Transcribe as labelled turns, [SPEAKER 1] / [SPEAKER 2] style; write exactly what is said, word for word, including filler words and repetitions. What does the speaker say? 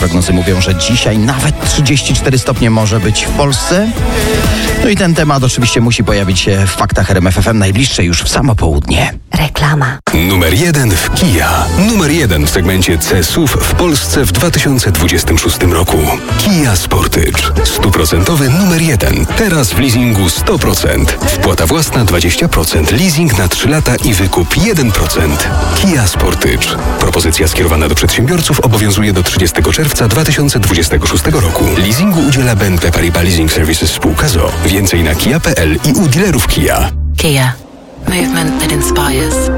[SPEAKER 1] prognozy mówią, że dzisiaj nawet trzydzieści cztery stopnie może być w Polsce. No i ten temat oczywiście musi pojawić się w faktach R M F F M najbliższe już w samo południe.
[SPEAKER 2] Reklama.
[SPEAKER 3] Numer jeden w Kia. Numer jeden w segmencie C S U V w Polsce w dwa tysiące dwudziestym szóstym roku. Kia Sportage. Stuprocentowy numer jeden. Teraz w leasingu sto procent. Wpłata własna dwadzieścia procent. Leasing na trzy lata i wykup jeden procent. Kia Sportage. Propozycja skierowana do przedsiębiorców obowiązuje do trzydziestego czerwca dwa tysiące dwudziestego szóstego roku. Leasingu udziela B N P Paribas Leasing Services spółka z o o. Więcej na kia kropka p l i u dealerów Kia.
[SPEAKER 4] Kia. Movement that inspires.